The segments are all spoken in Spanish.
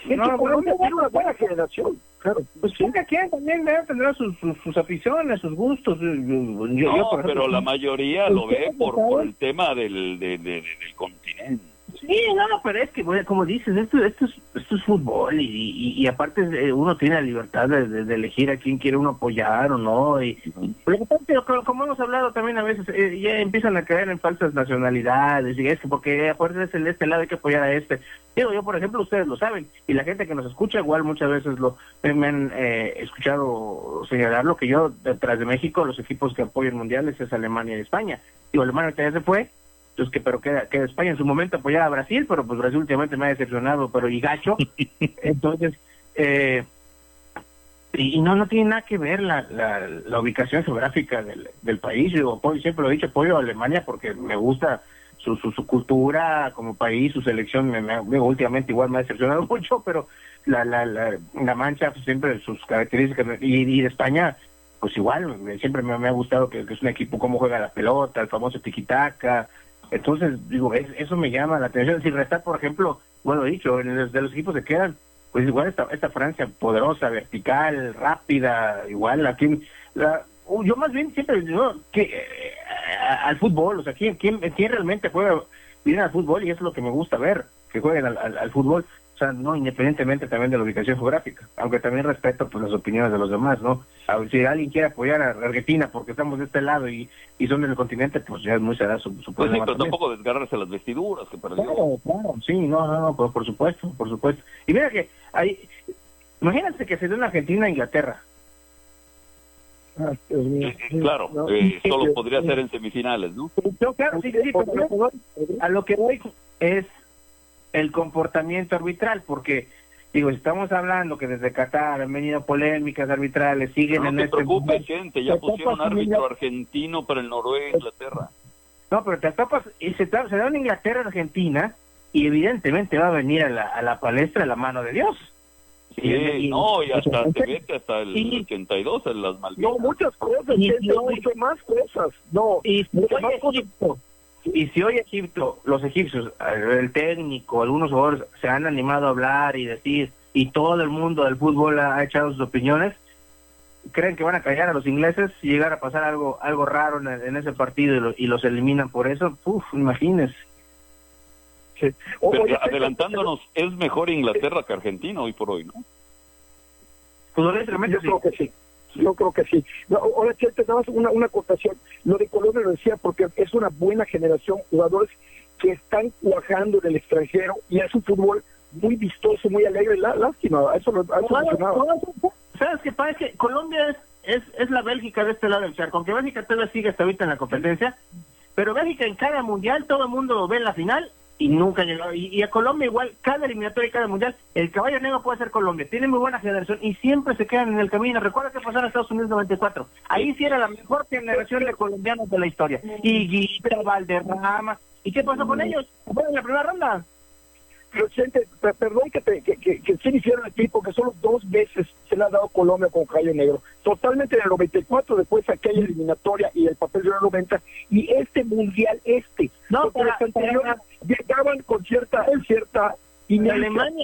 No, Colombia tiene una buena generación, claro. Pues sí, cada quien también tendrá sus aficiones, sus gustos. No, Por ejemplo, pero la mayoría lo ve por el tema del continente. Sí, no, pero es que, bueno, como dices, esto es fútbol y aparte uno tiene la libertad de elegir a quién quiere uno apoyar o no. Y como hemos hablado también a veces, ya empiezan a caer en falsas nacionalidades y es que porque aparte es el de este lado hay que apoyar a este. Digo, yo por ejemplo, ustedes lo saben, y la gente que nos escucha igual muchas veces me han escuchado señalarlo, que yo detrás de México los equipos que apoyan mundiales es Alemania y España. Digo, Alemania ya se fue. Entonces, pero queda España en su momento apoyaba a Brasil, pero pues Brasil últimamente me ha decepcionado, pero y gacho. Entonces, y no tiene nada que ver la ubicación geográfica del país. Yo siempre lo he dicho, apoyo a Alemania porque me gusta su cultura como país, su selección, últimamente igual me ha decepcionado mucho, pero la Mancha pues, siempre sus características, y de España, pues igual, siempre me ha gustado que es un equipo, cómo juega la pelota, el famoso tiki-taka. Entonces, digo, eso me llama la atención. Sin restar, por ejemplo, bueno, he dicho, de los equipos que quedan, pues igual esta Francia poderosa, vertical, rápida, igual aquí, yo más bien siempre digo que al fútbol, o sea, ¿quién realmente juega bien al fútbol? Y es lo que me gusta ver, que jueguen al fútbol, o sea, no independientemente también de la ubicación geográfica, aunque también respeto pues las opiniones de los demás, ¿no? A ver, si alguien quiere apoyar a Argentina porque estamos de este lado y son del continente, pues ya es muy será su Pues sí, problema pero también. tampoco desgarrarse las vestiduras que perdió. Claro, sí, no, por supuesto. Y mira que imagínate que se dé una Argentina-Inglaterra. Claro, solo podría ser en semifinales, ¿no? No, claro, sí, pero a lo que voy es el comportamiento arbitral, porque digo, estamos hablando que desde Qatar han venido polémicas arbitrales, siguen en No te preocupes, gente, ya pusieron árbitro argentino para el Noruega, Inglaterra. No, pero te topas, y se da una Inglaterra-Argentina, y evidentemente va a venir a la palestra la mano de Dios. Sí, y hasta se ve que hasta el 82 en las Malvinas. No, muchas cosas, mucho más cosas. No, y mucho más cosas. Y si hoy los egipcios, el técnico, algunos jugadores se han animado a hablar y decir, y todo el mundo del fútbol ha echado sus opiniones, creen que van a callar a los ingleses si llegara a pasar algo raro en ese partido y los eliminan por eso, imagínense. Sí. Pero adelantándonos, es mejor Inglaterra que Argentina hoy por hoy, ¿no? Futbolísticamente sí. Yo creo que sí. No, ahora, Chete, nada más una acotación. Lo de Colombia lo decía porque es una buena generación, jugadores que están cuajando en el extranjero y es un fútbol muy vistoso, muy alegre. Lástima, eso mencionaba. ¿Sabes qué pasa? Es que Colombia es la Bélgica de este lado del charco, aunque Bélgica todavía sigue hasta ahorita en la competencia, pero Bélgica en cada mundial todo el mundo lo ve en la final y nunca llegó. Y a Colombia igual, cada eliminatoria y cada mundial, el caballo negro puede ser Colombia. Tiene muy buena generación y siempre se quedan en el camino. Recuerda que pasó en Estados Unidos 94. Ahí sí era la mejor generación de colombianos de la historia. Y Guita, Valderrama. ¿Y qué pasó con ellos? Fueron en la primera ronda. Pero, Chente, perdón que se hicieron equipo, que solo 2 veces se le ha dado Colombia con caballo negro. Totalmente en el 94, después aquella eliminatoria y el papel de los 90, y este mundial, No, porque los anteriores llegaban con cierta y Alemania,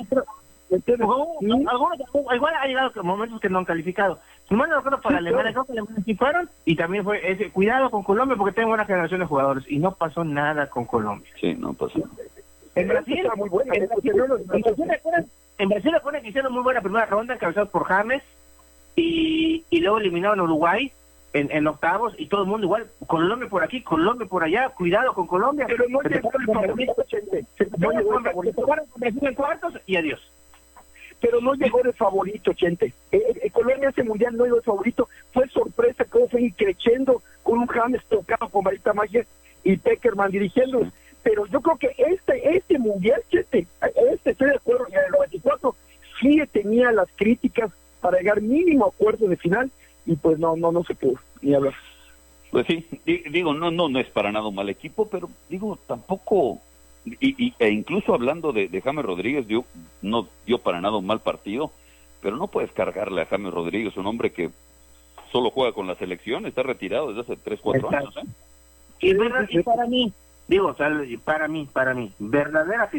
igual ha llegado momentos que no han calificado. No me acuerdo para Alemania, creo que Alemania sí fueron, y también fue cuidado con Colombia porque tiene buena generación de jugadores, y no pasó nada con Colombia. Sí, no pasó nada. En Brasil, muy buena. En Brasil recuerden que hicieron muy buena primera ronda, encabezados por James, y luego eliminaron a Uruguay en octavos, y todo el mundo igual, Colombia por aquí, Colombia por allá, cuidado con Colombia. Pero no llegó el favorito, Chente. En cuartos y adiós. Pero no llegó de favorito, Chente. Colombia ese mundial no llegó de favorito, fue sorpresa, cómo fue creciendo con un James tocado con Marita Mayer y Peckerman dirigiendo. Pero yo creo que este mundial, Chete, estoy de acuerdo, en el 94 sí tenía las críticas para llegar mínimo a cuartos de final y pues no se pudo ni hablar. Pues sí, digo, no es para nada un mal equipo, pero digo, tampoco, e incluso hablando de James Rodríguez, no dio para nada un mal partido, pero no puedes cargarle a James Rodríguez, un hombre que solo juega con la selección, está retirado desde hace 3-4 años, ¿eh? Y para mí, digo, o sea, para mí, verdadera